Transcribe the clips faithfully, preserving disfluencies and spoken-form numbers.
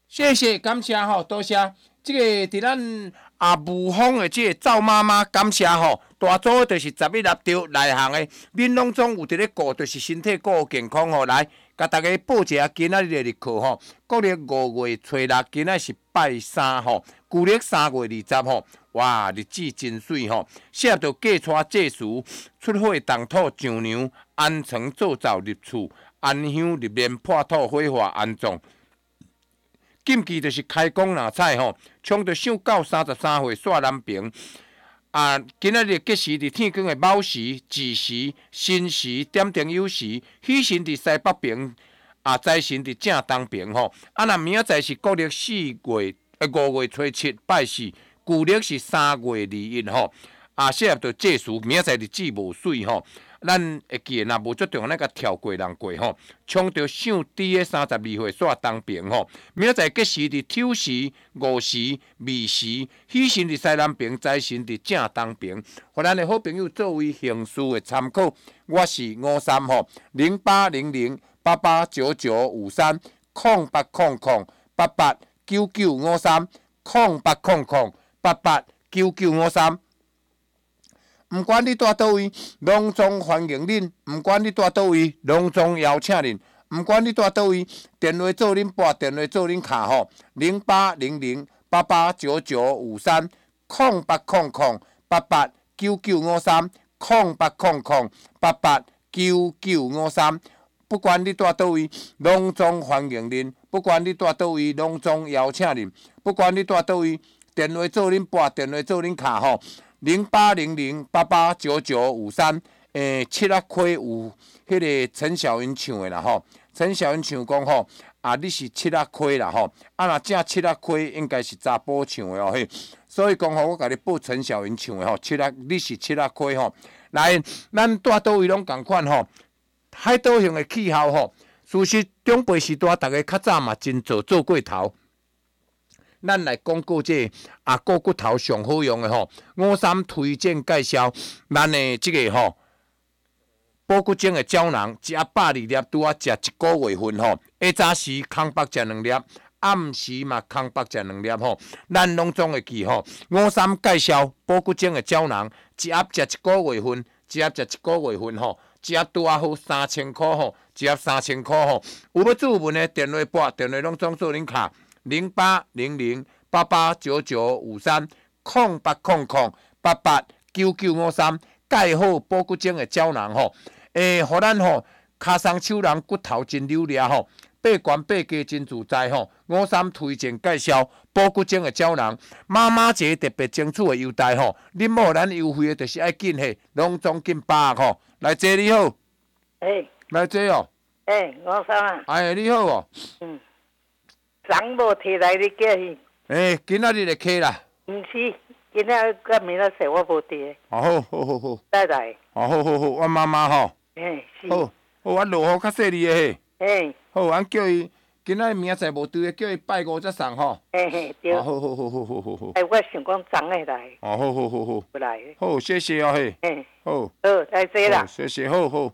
谢谢，感谢吼，多谢。这个伫咱啊武丰的这个赵妈妈，感谢吼，大组就是十一立朝内行的，恁拢总有伫咧顾，就是身体顾健康吼。来，甲大家报一下今仔日的日课吼。国历五月初六，今仔是拜三吼，旧历三月二十吼。哇，日子真水吼！适合着嫁娶祭祀，出火动土上梁，安床做灶入厝，安香入殓破土火化安葬。禁忌就是开工拿菜吼，冲着上到三十三岁煞南平。啊，今仔日吉时伫天光的卯时、子时、申时、点灯酉时，喜神伫西北边，啊，财神伫正东边吼。啊，那明仔载是国历四月呃五月初七拜四，旧历是三月二一吼。啊，适合着祭祀，明仔载日子无水吼。咱会记若无足重那个跳过人过吼，冲着上低的三十二岁煞东平吼。明仔载吉时伫丑时、午时、未时，喜神伫西南边，财神伫正东边。互咱的好朋友作为行事的参考。我是五三吼，零八零零八八九九五三，空八空空八八九九五三，空八空空八八九九五三。毋管你住倒位，隆重欢迎恁；毋管你住倒位，隆重邀请恁；毋管你住倒位，电话做恁拨，电话做恁卡吼，零八零零八八九九五三，空八空空八八九九五三，空八空空八八九九五三。不管你住倒位，隆重欢迎恁；不管你住倒位，隆重邀请恁；不管你住倒位，电话做恁拨，电话做恁卡吼。零八零零八八九九五三，诶，七仔溪有迄个陈小云唱的啦吼，陈小云唱讲吼，啊，你是七仔溪啦吼，啊，若正七仔溪应该是查甫唱的哦嘿，所以讲吼，我甲你报陈小云唱的吼，七仔你是七仔溪吼，来，咱住倒位拢共款吼，海岛型的气候吼，事实中辈时代大家较早嘛真做做过头。咱来讲过这个啊，股骨头上好用的吼，五三推荐介绍，咱的这个吼，补骨精的胶囊，一盒百二粒，拄啊食一个月份吼。下早时空白食两粒，暗时嘛空白食两粒吼。咱拢总会记吼，五三介绍补骨精的胶囊，一盒食一个月份，一盒食一个月份吼，一盒拄啊好三千块吼，一盒三千块吼。有要注文的电话拨，电话拢总做恁卡。零八零零八八九九五三，空八空空八八九九五三，盖好补骨精的胶囊吼，诶，互咱吼骹松手人骨头真溜咧吼，爬悬爬低真自在吼。五三推荐介绍补骨精的胶囊，妈妈节特别争取的优待吼，恁某咱优惠的就是爱紧嘿，拢总紧把握吼。来坐你好， 诶、欸， 来坐哦， 诶、欸，五三啊， 哎，你好哦， 嗯。人无摕来你叫伊。 诶、欸，今仔日就开啦。 毋是，今仔甲明仔说我无伫。 哦，好，好，好，好。 再来。 哦，好好好，阮妈妈吼。 嘿，是。 好，好，阮落雨较细腻的嘿。 嘿。 好，阮叫伊，今仔明仔载无对的，叫伊拜五才送吼。 嘿嘿，对。 哦，好好好好好好好。 哎，我想讲昨下来。 哦，好好好好。 不来。 好，谢谢哦嘿。 嘿。 好。 好，来坐啦。 谢谢，好好。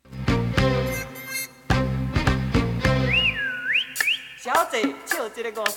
小姐，笑一个五